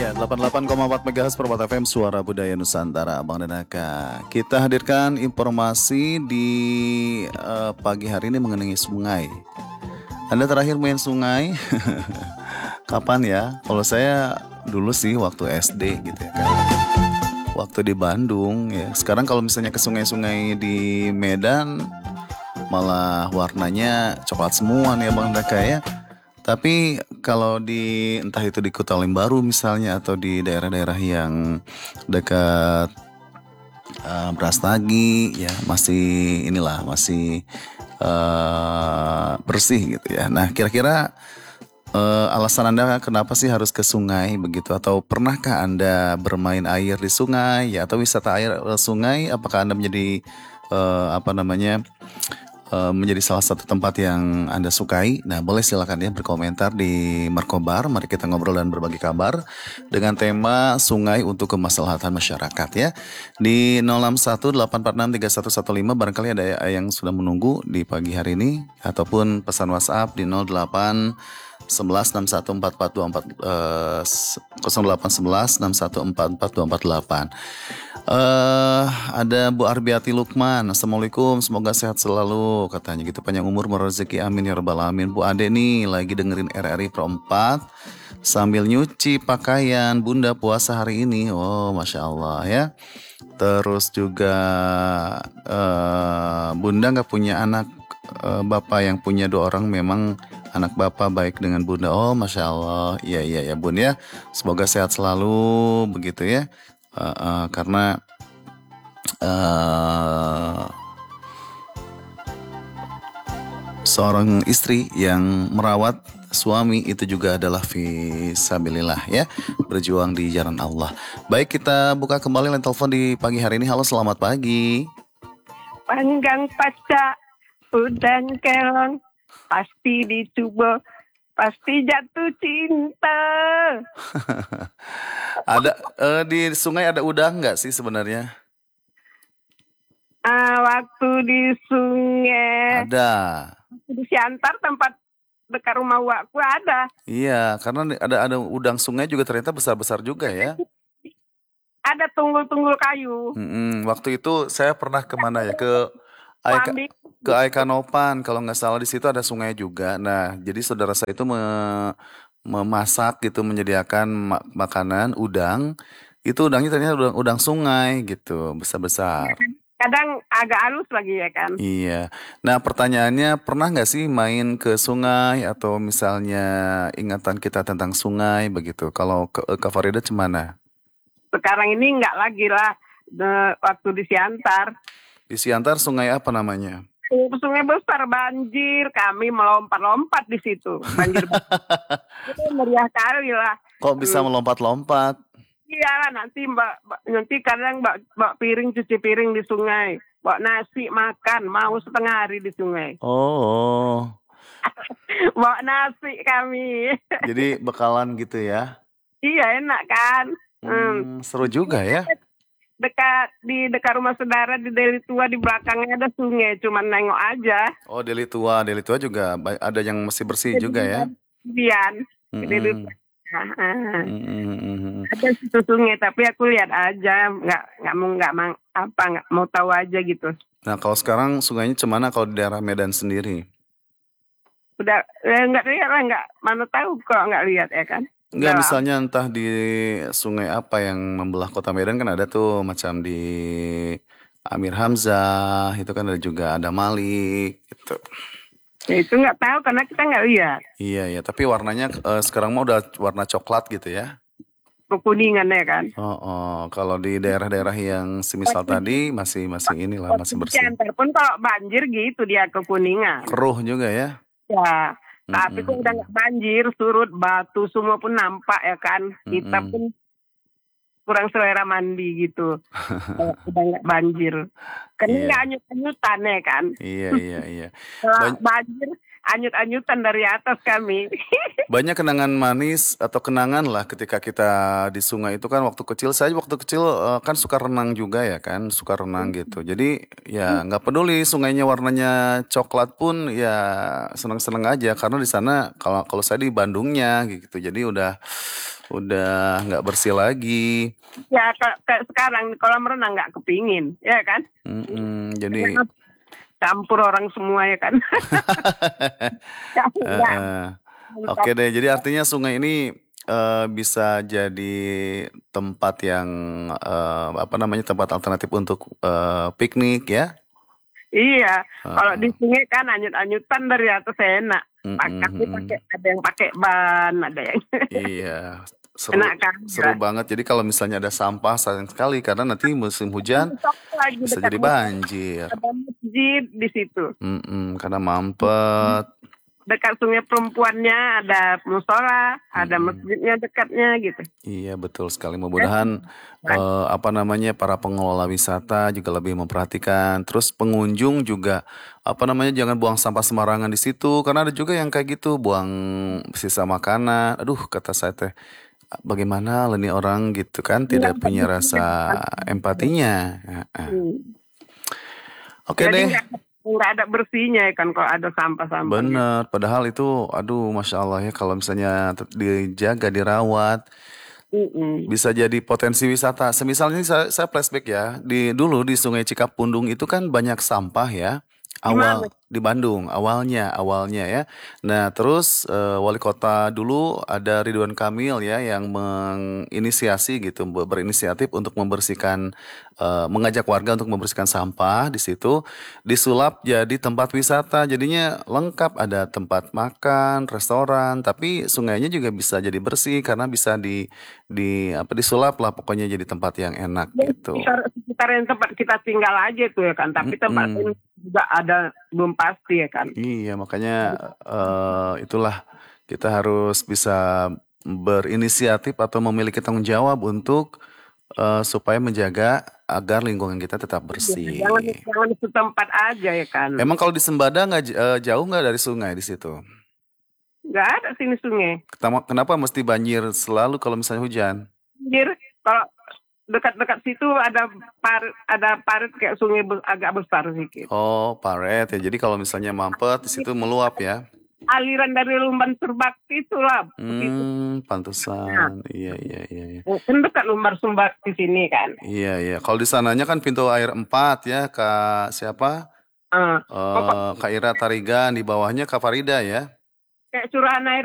Ya, 88,4 MHz Permata FM Suara Budaya Nusantara, Bang Denaka. Kita hadirkan informasi di pagi hari ini mengenai sungai. Anda terakhir main sungai kapan ya? Kalau saya dulu sih waktu SD gitu ya kan. Waktu di Bandung ya. Sekarang kalau misalnya ke sungai-sungai di Medan malah warnanya coklat semua nih ya Bang Denaka ya. Tapi kalau di entah itu di Kota Lembaru misalnya atau di daerah-daerah yang dekat Brastagi ya masih bersih gitu ya. Nah kira-kira alasan Anda kenapa sih harus ke sungai begitu? Atau pernahkah Anda bermain air di sungai ya atau wisata air sungai? Apakah Anda menjadi menjadi salah satu tempat yang Anda sukai? Nah, boleh silakan ya berkomentar di Merkobar. Mari kita ngobrol dan berbagi kabar dengan tema sungai untuk kemaslahatan masyarakat ya. Di 0618463115 barangkali ada yang sudah menunggu di pagi hari ini ataupun pesan WhatsApp di 08 11 0811 6144 ada Bu Arbiati Lukman. Assalamualaikum, semoga sehat selalu katanya gitu, panjang umur merezeki amin ya rabbal alamin. Bu Ade nih lagi dengerin RRI Pro 4 sambil nyuci pakaian. Bunda puasa hari ini. Oh Masya Allah ya. Terus juga Bunda gak punya anak, Bapak yang punya 2 orang memang anak Bapak baik dengan Bunda. Oh Masya Allah. Iya Bun ya. Semoga sehat selalu begitu ya. Karena seorang istri yang merawat suami itu juga adalah fisabilillah ya, berjuang di jalan Allah. Baik, kita buka kembali line telepon di pagi hari ini. Halo, selamat pagi. Panggang paca udan kelong pasti dicoba, pasti jatuh cinta. Ada di sungai ada udang nggak sih sebenarnya? Waktu di sungai Ada. di Siantar tempat dekat rumah wakku ada. Iya, karena ada udang sungai juga ternyata besar-besar juga ya. Ada tunggul-tunggul kayu. Waktu itu saya pernah kemana ya, ke Aikanopan kalau nggak salah. Di situ ada sungai juga. Nah, jadi saudara saya itu memasak gitu, menyediakan makanan udang. Itu udangnya ternyata udang sungai gitu, besar-besar. Kadang agak halus lagi ya kan. Iya. Nah pertanyaannya, pernah nggak sih main ke sungai atau misalnya ingatan kita tentang sungai begitu? Kalau ke Farida cemana? Sekarang ini nggak lagi lah. Waktu di Siantar. Di Siantar sungai apa namanya? Sungai besar, banjir. Kami melompat-lompat di situ. Banjir. Itu meriah sekali lah. Kok bisa melompat-lompat? Iya, nanti kadang bawa piring, cuci piring di sungai. Bawa nasi makan, mau setengah hari di sungai. Oh. Bawa nasi kami. Jadi bekalan gitu ya? Iya, enak kan. Seru juga ya. Dekat rumah saudara di Deli Tua, di belakangnya ada sungai, cuma nengok aja. Oh, Deli Tua juga ada yang masih bersih juga ya? Deli Tua. Ada situ sungai, tapi aku lihat aja, nggak mau tahu aja gitu. Nah, kalau sekarang sungainya cemana kalau di daerah Medan sendiri? Udah nggak lihat lah, nggak mana tahu kok nggak lihat ya kan. Enggak, misalnya entah di sungai apa yang membelah kota Medan, kan ada tuh macam di Amir Hamzah, itu kan ada Malik gitu. Ya itu nggak tahu karena kita nggak lihat. Iya, tapi warnanya sekarang mah udah warna coklat gitu ya. Kekuningan ya kan. Kalau di daerah-daerah yang semisal tadi masih inilah, masih bersih. Siantar pun kalau banjir gitu dia kekuningan. Keruh juga ya. Ya, tapi kok udah nggak banjir, surut, batu semua pun nampak ya kan. Kita pun kurang selera mandi gitu. Udah nggak banjir. Karena nggak anyut-anyutan ya kan. Iya. Kalau banjir anyut-anyutan dari atas kami. Banyak kenangan manis atau kenangan lah ketika kita di sungai itu kan waktu kecil. Saya waktu kecil kan suka renang juga ya kan, suka renang gitu. Jadi ya nggak peduli sungainya warnanya coklat pun ya seneng-seneng aja karena di sana kalau kalau saya di Bandungnya gitu. Jadi udah nggak bersih lagi. Ya kayak sekarang kolam renang nggak kepingin, ya kan? Jadi Karena campur orang semua ya kan. Nggak, eh, oke deh. Jadi artinya sungai ini bisa jadi tempat yang apa namanya tempat alternatif untuk piknik ya. Iya, kalau di Heeh. sungai kan anyut-anyutan dari atas enak. Mhm, Kami mhm. ada yang pakai ban, ada yang Iya, enak seru kan. seru banget. Jadi kalau misalnya ada sampah sayang sekali karena nanti musim hujan Lagi bisa dekat jadi banjir. ada masjid di situ. Karena mampet. Dekat sungai perempuannya ada musola, ada Mm-mm. masjidnya dekatnya gitu. Iya betul sekali. Mudah-mudahan apa namanya para pengelola wisata juga lebih memperhatikan. Terus pengunjung juga apa namanya jangan buang sampah sembarangan di situ karena ada juga yang kayak gitu buang sisa makanan. Aduh kata saya teh bagaimana lah nih orang gitu kan Iya, tidak punya rasa empatinya. Heeh. Oke jadi deh. nggak ada bersihnya ya kan kalau ada sampah-sampah gitu. Bener, padahal itu, aduh, masya Allah ya, kalau misalnya dijaga, dirawat, Mm-mm. bisa jadi potensi wisata. Semisal ini saya flashback ya, dulu di Sungai Cikapundung itu kan banyak sampah ya, Gimana? di Bandung awalnya ya. Nah terus wali kota dulu ada Ridwan Kamil ya yang menginisiasi gitu, berinisiatif untuk membersihkan, mengajak warga untuk membersihkan sampah di situ, disulap jadi tempat wisata. Jadinya lengkap ada tempat makan, restoran, tapi sungainya juga bisa jadi bersih karena bisa di apa disulap lah pokoknya jadi tempat yang enak Ya, gitu. sekitar yang tempat kita tinggal aja tuh ya kan. Tapi tempat Mm-mm. ini juga ada belum pasti ya kan. Iya makanya itulah kita harus bisa berinisiatif atau memiliki tanggung jawab untuk supaya menjaga agar lingkungan kita tetap Iya, jangan bersih. jangan di setempat aja ya kan. Emang kalau di Sembada nggak jauh nggak dari sungai di situ? Nggak ada sini sungai. Kenapa mesti banjir selalu kalau misalnya hujan? Anjir, kalau dekat-dekat situ ada parit kayak sungai agak besar sedikit. Oh, paret ya. Jadi kalau misalnya mampet di situ meluap ya. Aliran dari Lumban Serbakti itulah begitu. Nah, Pantesan. Iya, iya, iya, iya. kan dekat Lumban Serbakti sini kan. Iya, iya. Kalau di sananya kan pintu air 4 ya, Kak siapa? Pokok Kak Ira Tarigan, di bawahnya Kak Farida ya. kayak curahan air